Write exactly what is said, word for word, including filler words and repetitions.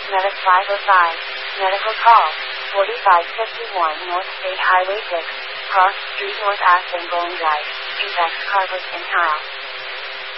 Medic five oh five. Medical call. forty-five fifty-one North State Highway six. Cross Street North Aspen Bowling Drive. Apex Carpus in Kyle.